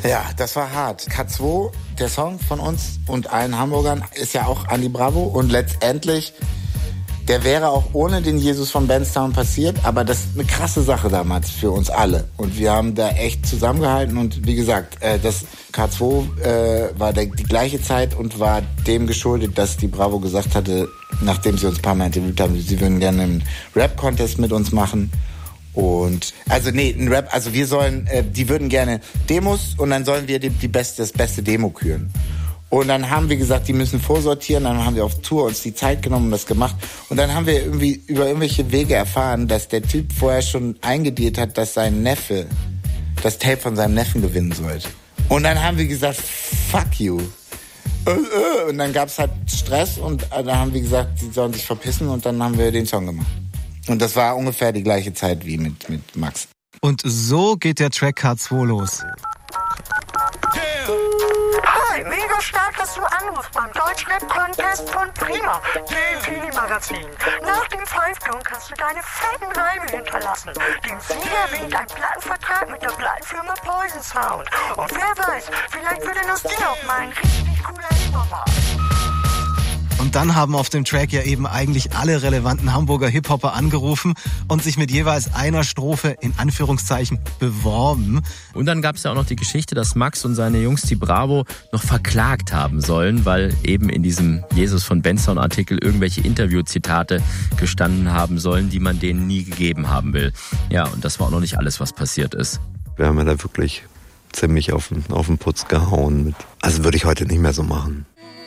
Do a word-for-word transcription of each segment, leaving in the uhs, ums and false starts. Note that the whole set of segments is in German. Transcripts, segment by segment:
Ja, das war hart. K zwei, der Song von uns und allen Hamburgern, ist ja auch Andi Bravo. Und letztendlich, der wäre auch ohne den Jesus von Benstown passiert. Aber das ist eine krasse Sache damals für uns alle. Und wir haben da echt zusammengehalten. Und wie gesagt, äh, das K zwei äh, war der, die gleiche Zeit und war dem geschuldet, dass die Bravo gesagt hatte, nachdem sie uns ein paar Mal interviewt haben, sie würden gerne einen Rap-Contest mit uns machen. Und, also nee, ein Rap, also wir sollen, äh, die würden gerne Demos und dann sollen wir die, die beste, das beste Demo küren. Und dann haben wir gesagt, die müssen vorsortieren, dann haben wir auf Tour uns die Zeit genommen und das gemacht. Und dann haben wir irgendwie über irgendwelche Wege erfahren, dass der Typ vorher schon eingedealt hat, dass sein Neffe das Tape von seinem Neffen gewinnen sollte. Und dann haben wir gesagt, fuck you. Und dann gab's halt Stress und dann haben wir gesagt, sie sollen sich verpissen und dann haben wir den Song gemacht. Und das war ungefähr die gleiche Zeit wie mit, mit Max. Und so geht der Track K zwei los. Hi, mega stark, dass du anrufst beim Deutschrap-Contest von Prima, dem Teenie-Magazin. Nach dem Five-Count kannst du deine fetten Reime hinterlassen. Dem Sieger winkt ein Plattenvertrag mit der Plattenfirma Poison Sound. Und wer weiß, vielleicht wird er aus dir auch mal ein richtig cooler Hip-Hopper. Und dann haben auf dem Track ja eben eigentlich alle relevanten Hamburger Hip-Hopper angerufen und sich mit jeweils einer Strophe in Anführungszeichen beworben. Und dann gab es ja auch noch die Geschichte, dass Max und seine Jungs, die Bravo, noch verklagt haben sollen, weil eben in diesem Jesus von Benstown Artikel irgendwelche Interviewzitate gestanden haben sollen, die man denen nie gegeben haben will. Ja, und das war auch noch nicht alles, was passiert ist. Wir haben ja da wirklich ziemlich auf den, auf den Putz gehauen. Mit. Also würde ich heute nicht mehr so machen.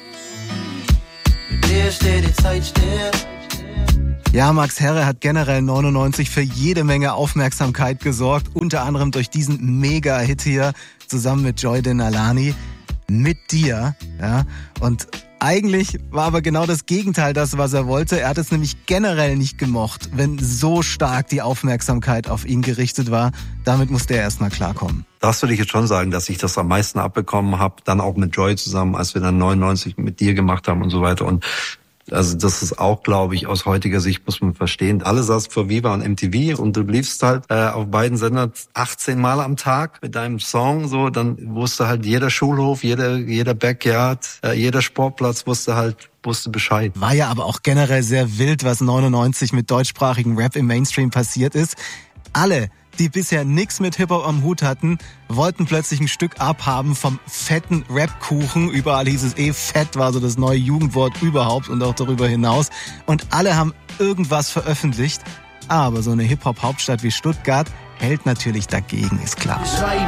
Ja, Max Herre hat generell neunundneunzig für jede Menge Aufmerksamkeit gesorgt, unter anderem durch diesen Mega-Hit hier zusammen mit Joy Denalani, Mit dir. Ja, und eigentlich war aber genau das Gegenteil das, was er wollte. Er hat es nämlich generell nicht gemocht, wenn so stark die Aufmerksamkeit auf ihn gerichtet war. Damit musste er erstmal klarkommen. Das würde ich jetzt schon sagen, dass ich das am meisten abbekommen habe, dann auch mit Joy zusammen, als wir dann neunundneunzig mit dir gemacht haben und so weiter. Und also das ist auch, glaube ich, aus heutiger Sicht muss man verstehen. Alle saßen vor Viva und M T V und du liefst halt äh, auf beiden Sendern achtzehn Mal am Tag mit deinem Song. So, dann wusste halt jeder Schulhof, jeder jeder Backyard, äh, jeder Sportplatz wusste halt wusste Bescheid. War ja aber auch generell sehr wild, was neunundneunzig mit deutschsprachigen Rap im Mainstream passiert ist. Alle, die bisher nichts mit Hip-Hop am Hut hatten, wollten plötzlich ein Stück abhaben vom fetten Rap-Kuchen. Überall hieß es eh, fett war so das neue Jugendwort überhaupt und auch darüber hinaus. Und alle haben irgendwas veröffentlicht. Aber so eine Hip-Hop-Hauptstadt wie Stuttgart hält natürlich dagegen, ist klar.